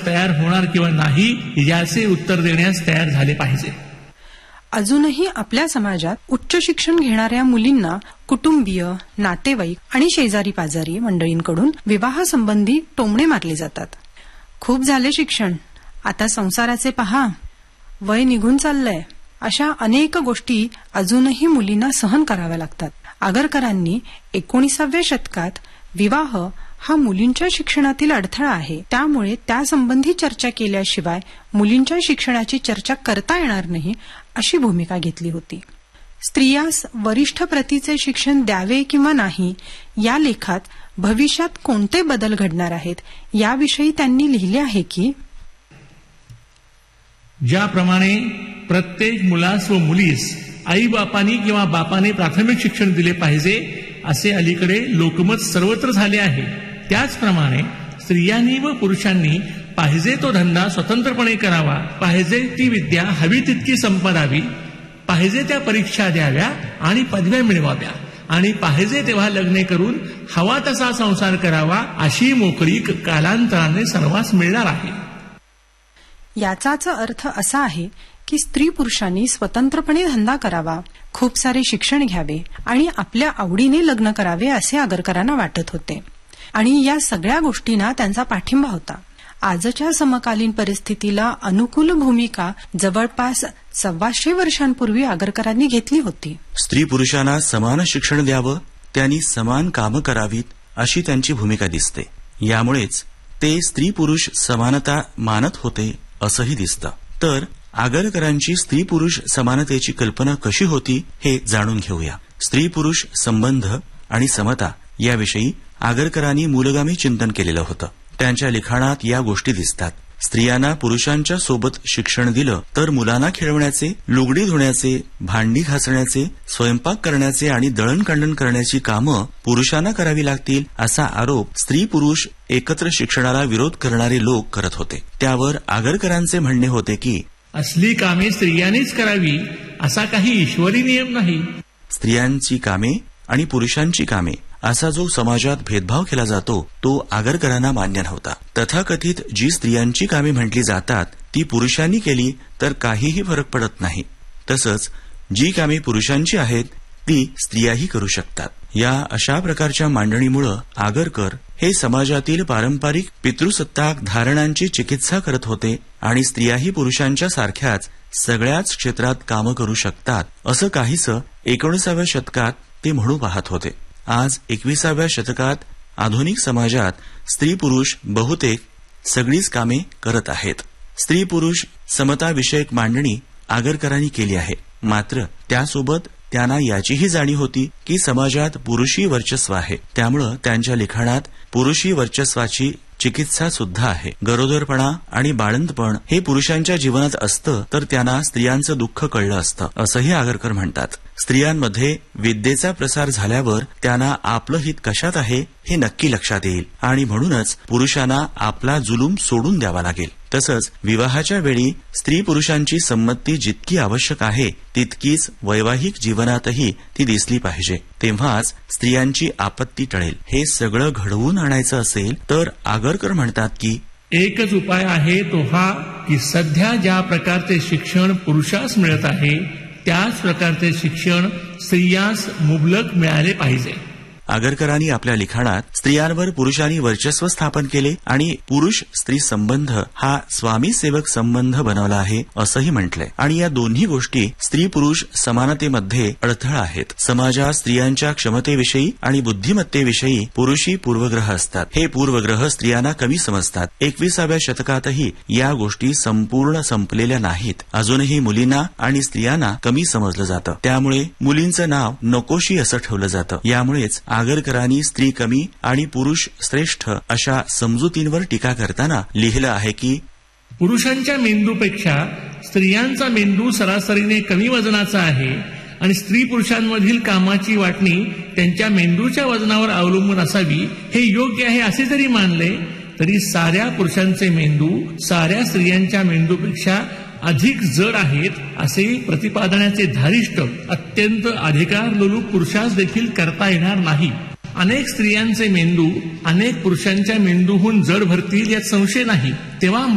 तयार होणार किंवा नाही याचे उत्तर देण्यास तयार झाले पाहिजे. अजूनही आपल्या समाजात उच्च शिक्षण घेणाऱ्या मुलींना कुटुंबीय, नातेवाईक आणि शेजारी पाजारी मंडळींकडून विवाहासंबंधी टोमणे मारले जातात. खूप झाले शिक्षण, आता संसाराचे पहा, वय निघून चाललंय, अशा अनेक गोष्टी अजूनही मुलींना सहन कराव्या लागतात. आगरकरांनी 19व्या शतकात विवाह हा मुलींच्या शिक्षणातील अडथळा आहे, त्यामुळे त्यासंबंधी चर्चा केल्याशिवाय मुलींच्या शिक्षणाची चर्चा करता येणार नाही अशी भूमिका घेतली होती. स्त्रियास वरिष्ठ प्रतीचे शिक्षण द्यावे किंवा नाही या लेखात भविष्यात कोणते बदल घडणार आहेत याविषयी त्यांनी लिहिले आहे की, ज्याप्रमाणे प्रत्येक मुलास व मुलीस आई बापानी किंवा बापाने प्राथमिक शिक्षण दिले पाहिजे असे अलीकडे लोकमत सर्वत्र झाले आहे, त्याचप्रमाणे स्त्रियांनी व पुरुषांनी पाहिजे तो धंदा स्वतंत्रपणे करावा, पाहिजे ती विद्या हवी तितकी संपादावी, पाहिजे त्या परीक्षा द्याव्या आणि पदव्या मिळवाव्या आणि पाहिजे तेव्हा लग्ने करून हवा तसा संसार करावा अशी मोकळीक कालांतराने सर्वांस मिळणार आहे. याचाच अर्थ असा आहे की स्त्री पुरुषांनी स्वतंत्रपणे धंदा करावा, खूप सारे शिक्षण घ्यावे आणि आपल्या आवडीने लग्न करावे असे आगरकरांना वाटत होते आणि या सगळ्या गोष्टींना त्यांचा पाठिंबा होता. आजच्या समकालीन परिस्थितीला अनुकूल भूमिका जवळपास 125 वर्षांपूर्वी आगरकरांनी घेतली होती. स्त्री पुरुषांना समान शिक्षण द्यावं, त्यांनी समान कामं करावीत अशी त्यांची भूमिका दिसते. यामुळेच ते स्त्री पुरुष समानता मानत होते असंही दिसतं. तर आगरकरांची स्त्री पुरुष समानतेची कल्पना कशी होती हे जाणून घेऊया. स्त्री पुरुष संबंध आणि समता याविषयी आगरकरांनी मूलगामी चिंतन केलेलं होतं. त्यांच्या लिखाणात या गोष्टी दिसतात. स्त्रियांना पुरुषांच्या सोबत शिक्षण दिलं तर मुलांना खेळवण्याचे, लुगडी धुण्याचे, भांडी घासण्याचे, स्वयंपाक करण्याचे आणि दळणकांडण करण्याची कामं पुरुषांना करावी लागतील असा आरोप स्त्री पुरुष एकत्र शिक्षणाला विरोध करणारे लोक करत होते. त्यावर आगरकरांचे म्हणणे होते की असली कामे स्त्रियांनीच करावी असा काही ईश्वरी नियम नाही. स्त्रियांची कामे आणि पुरुषांची कामे असा जो समाजात भेदभाव केला जातो तो आगरकरांना मान्य नव्हता. तथाकथित जी स्त्रियांची कामे म्हटली जातात ती पुरुषांनी केली तर काहीही फरक पडत नाही. तसंच जी कामे पुरुषांची आहेत ती स्त्रियाही करू शकतात. या अशा प्रकारच्या मांडणीमुळे आगरकर हे समाजातील पारंपरिक पितृसत्ताक धारणांची चिकित्सा करत होते आणि स्त्रियाही पुरुषांच्या सारख्याच सगळ्याच क्षेत्रात कामं करू शकतात असं काहीसं 19व्या शतकात ते म्हणू पाहत होते. आज 21व्या शतकात आधुनिक समाजात स्त्री पुरुष बहुतेक सगळीच कामे करत आहेत. स्त्री पुरुष समता विषयक मांडणी आगरकरांनी केली आहे. मात्र त्यासोबत त्यांना याचीही जाणीव होती की समाजात पुरुषी वर्चस्व आहे. त्यामुळं त्यांच्या लिखाणात पुरुषी वर्चस्वाची चिकित्सा सुद्धा आहे. गरोदरपणा आणि बाळंतपण हे पुरुषांच्या जीवनात असतं तर त्यांना स्त्रियांचं दुःख कळलं असतं असंही आगरकर म्हणतात. स्त्रियांमध्ये विद्येचा प्रसार झाल्यावर त्यांना आपलं हित कशात आहे हे नक्की लक्षात येईल आणि म्हणूनच पुरुषांना आपला जुलूम सोडून द्यावा लागेल. तसंच विवाहाच्या वेळी स्त्री पुरुषांची संमती जितकी आवश्यक आहे तितकीच वैवाहिक जीवनातही ती दिसली पाहिजे. तेव्हाच स्त्रियांची आपत्ती टळेल. हे सगळं घडवून आणायचं असेल तर आगरकर म्हणतात की एकच उपाय आहे तो हा की सध्या ज्या प्रकारचे शिक्षण पुरुषास मिळत आहे त्याच प्रकारचे शिक्षण स्त्रियास मुबलक मिळाले पाहिजे. आगरकरांनी आपल्या लिखाणात स्त्रियांवर पुरुषांनी वर्चस्व स्थापन केले आणि पुरुष स्त्री संबंध हा स्वामी सेवक संबंध बनवला आहे असंही म्हटलंय. आणि या दोन्ही गोष्टी स्त्री पुरुष समानतेमध्ये अडथळा आहेत. समाजात स्त्रियांच्या क्षमतेविषयी आणि बुद्धिमत्तेविषयी पुरुषी पूर्वग्रह असतात. हे पूर्वग्रह स्त्रियांना कमी समजतात. 21व्या शतकातही या गोष्टी संपूर्ण संपलेल्या नाहीत. अजूनही मुलींना आणि स्त्रियांना कमी समजलं जातं. त्यामुळे मुलींचं नाव नकोशी असं ठेवलं जातं. यामुळेच आगरकरांनी स्त्री कमी आणि पुरुष श्रेष्ठ अशा समजुतींवर टीका करताना लिहिलं आहे की पुरुषांच्या मेंदूपेक्षा स्त्रियांचा मेंदू सरासरीने कमी वजनाचा आहे आणि स्त्री पुरुषांमधील कामाची वाटणी त्यांच्या मेंदूच्या वजनावर अवलंबून असावी हे योग्य आहे असे जरी मानले तरी साऱ्या पुरुषांचे मेंदू साऱ्या स्त्रियांच्या मेंदूपेक्षा अधिक जड आहेत असे प्रतिपादनाचे धारिष्ट अत्यंत अधिकारलोलूप पुरुषास देखील करता येणार नाही. अनेक स्त्रियांचे मेंदू अनेक पुरुषांच्या मेंदूहून जड भरतील यात संशय नाही. तेव्हा